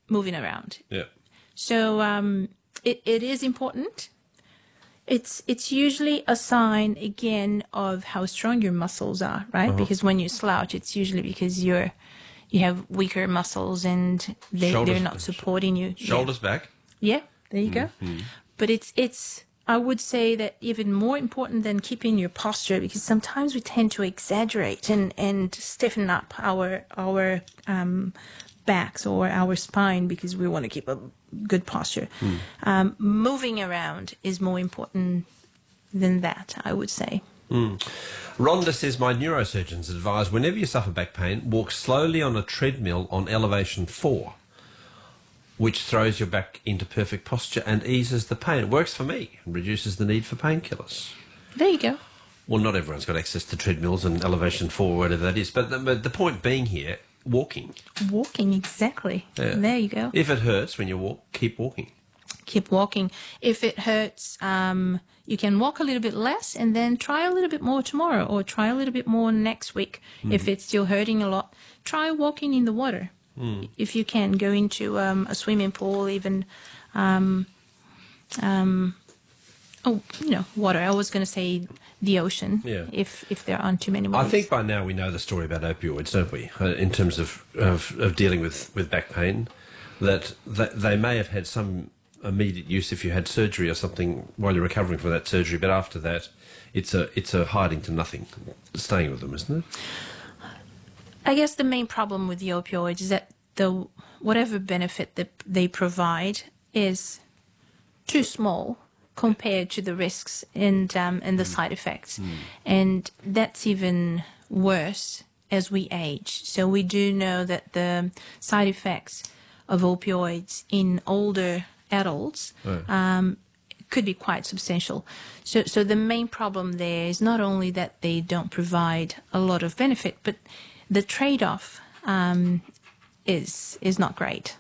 moving around. Yeah. So it is important. It's usually a sign, again, of how strong your muscles are, right? Because when you slouch, it's usually because you have weaker muscles and they're not supporting you. Shoulders back. Yeah, there you go. But it's I would say that even more important than keeping your posture, because sometimes we tend to exaggerate and stiffen up our backs or our spine because we want to keep a good posture. Moving around is more important than that, I would say. Rhonda says, my neurosurgeons advise whenever you suffer back pain, walk slowly on a treadmill on elevation 4, which throws your back into perfect posture and eases the pain. It works for me and reduces the need for painkillers. There you go. Well, not everyone's got access to treadmills and elevation 4, whatever that is. But the point being here, walking. Walking, exactly. Yeah. There you go. If it hurts when you walk, keep walking. Keep walking. If it hurts, you can walk a little bit less and then try a little bit more tomorrow or try a little bit more next week. If it's still hurting a lot, try walking in the water. If you can, go into a swimming pool, even, water. I was going to say the ocean, if there aren't too many waves. I think by now we know the story about opioids, don't we, in terms of dealing with back pain, that they may have had some immediate use if you had surgery or something while you're recovering from that surgery, but after that it's a hiding to nothing staying with them, isn't it? I guess the main problem with the opioids is that whatever benefit that they provide is too small compared to the risks and the side effects. And that's even worse as we age. So we do know that the side effects of opioids in older adults could be quite substantial. So the main problem there is not only that they don't provide a lot of benefit, but the trade-off is not great.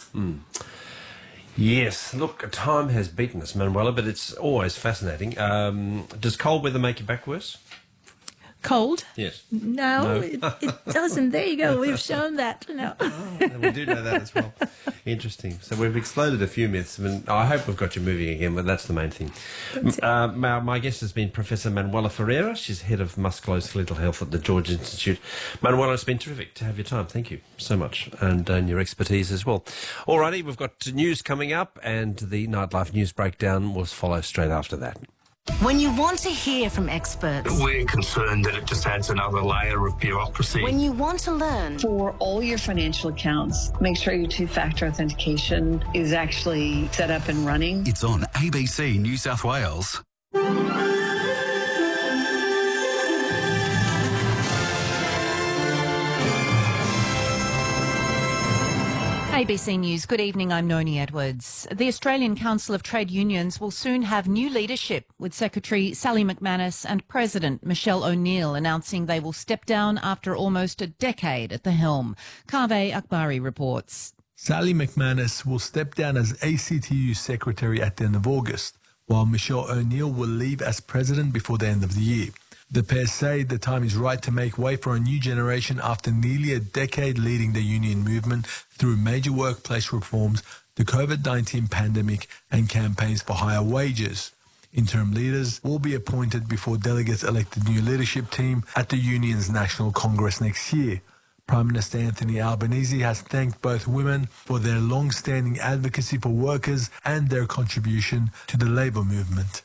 Yes, look, time has beaten us, Manuela, but it's always fascinating. Does cold weather make your back worse? Cold? Yes. No. It doesn't. There you go. We've shown that. No. We do know that as well. Interesting. So we've exploded a few myths. I mean, I hope we've got you moving again, but that's the main thing. My guest has been Professor Manuela Ferreira. She's head of musculoskeletal health at the George Institute. Manuela, it's been terrific to have your time. Thank you so much, and your expertise as well. Alrighty, we've got news coming up, and the Nightlife News Breakdown will follow straight after that. When you want to hear from experts. We're concerned that it just adds another layer of bureaucracy. When you want to learn. For all your financial accounts, make sure your two-factor authentication is actually set up and running. It's on ABC New South Wales. ABC News. Good evening, I'm Noni Edwards. The Australian Council of Trade Unions will soon have new leadership, with Secretary Sally McManus and President Michelle O'Neill announcing they will step down after almost a decade at the helm. Kaveh Akbari reports. Sally McManus will step down as ACTU Secretary at the end of August, while Michelle O'Neill will leave as President before the end of the year. The pair say the time is right to make way for a new generation after nearly a decade leading the union movement through major workplace reforms, the COVID-19 pandemic and campaigns for higher wages. Interim leaders will be appointed before delegates elect the new leadership team at the union's National Congress next year. Prime Minister Anthony Albanese has thanked both women for their long-standing advocacy for workers and their contribution to the labour movement.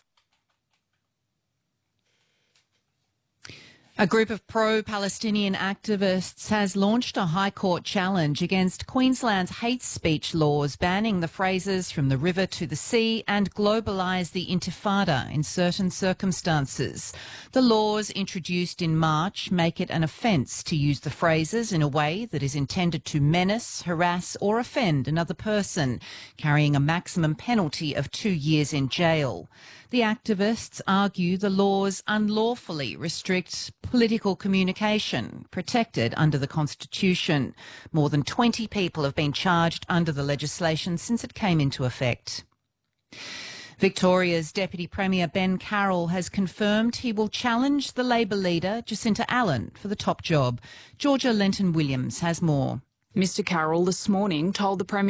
A group of pro-Palestinian activists has launched a High Court challenge against Queensland's hate speech laws banning the phrases "from the river to the sea" and "globalise the intifada" in certain circumstances. The laws introduced in March make it an offence to use the phrases in a way that is intended to menace, harass or offend another person, carrying a maximum penalty of 2 years in jail. The activists argue the laws unlawfully restrict political communication, protected under the Constitution. More than 20 people have been charged under the legislation since it came into effect. Victoria's Deputy Premier Ben Carroll has confirmed he will challenge the Labor leader Jacinta Allen for the top job. Georgia Lenton-Williams has more. Mr Carroll this morning told the Premier